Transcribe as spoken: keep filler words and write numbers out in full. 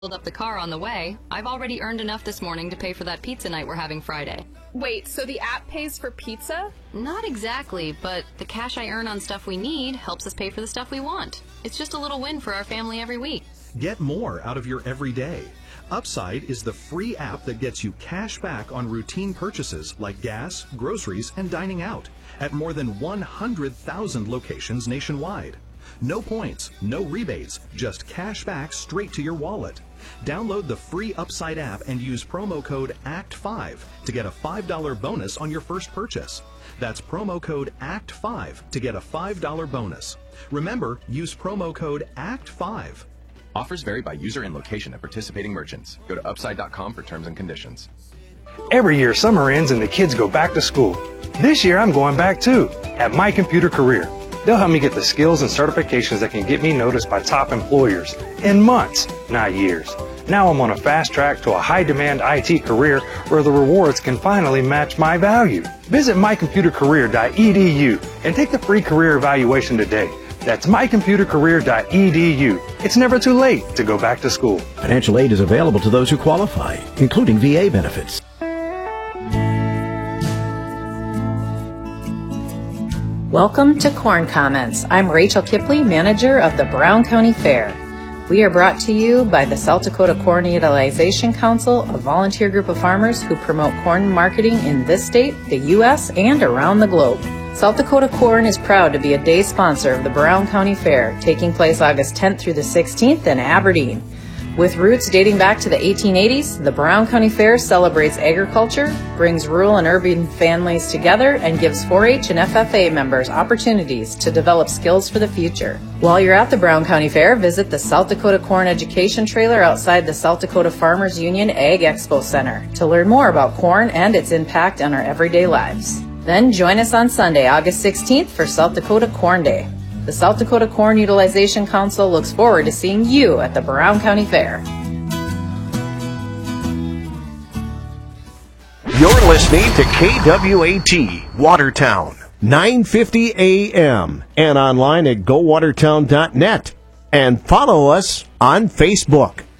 Filled up the car on the way. I've already earned enough this morning to pay for that pizza night we're having Friday. Wait, so the app pays for pizza? Not exactly, but the cash I earn on stuff we need helps us pay for the stuff we want. It's just a little win for our family every week. Get more out of your everyday. Upside is the free app that gets you cash back on routine purchases like gas, groceries, and dining out at more than one hundred thousand locations nationwide. No points, no rebates, just cash back straight to your wallet. Download the free Upside app and use promo code A C T five to get a five dollar bonus on your first purchase. That's promo code A C T five to get a five dollar bonus. Remember, use promo code A C T five. Offers vary by user and location at participating merchants. Go to upside dot com for terms and conditions. Every year summer ends and the kids go back to school. This year I'm going back too, at My Computer Career. They'll help me get the skills and certifications that can get me noticed by top employers in months, not years. Now I'm on a fast track to a high-demand I T career where the rewards can finally match my value. Visit my computer career dot e d u and take the free career evaluation today. That's my computer career dot e d u. It's never too late to go back to school. Financial aid is available to those who qualify, including V A benefits. Welcome to Corn Comments. I'm Rachel Kipley, manager of the Brown County Fair. We are brought to you by the South Dakota Corn Utilization Council, a volunteer group of farmers who promote corn marketing in this state, the U S, and around the globe. South Dakota Corn is proud to be a day sponsor of the Brown County Fair, taking place August tenth through the sixteenth in Aberdeen. With roots dating back to the eighteen eighties, the Brown County Fair celebrates agriculture, brings rural and urban families together, and gives four H and F F A members opportunities to develop skills for the future. While you're at the Brown County Fair, visit the South Dakota Corn Education Trailer outside the South Dakota Farmers Union Ag Expo Center to learn more about corn and its impact on our everyday lives. Then join us on Sunday, August sixteenth for South Dakota Corn Day. The South Dakota Corn Utilization Council looks forward to seeing you at the Brown County Fair. You're listening to K W A T, Watertown, nine fifty A M, and online at go watertown dot net. And follow us on Facebook.